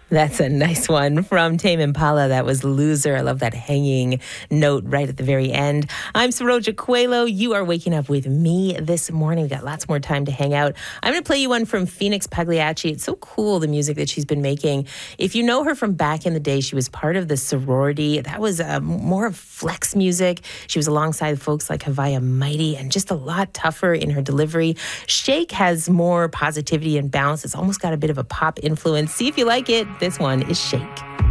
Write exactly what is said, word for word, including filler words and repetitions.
That's a nice one from Tame Impala. That was Loser. I love that hanging note right at the very end. I'm Saroja Coelho. You are waking up with me this morning. We've got lots more time to hang out. I'm going to play you one from Phoenix Pagliacci. It's so cool, the music that she's been making. If you know her from back in the day, she was part of the sorority. That was uh, more of flex music. She was alongside folks like Havaya Mighty and just a lot tougher in her delivery. Shake has more positivity and bounce. It's almost got a bit of a pop influence. See if you like it. This one is Shake.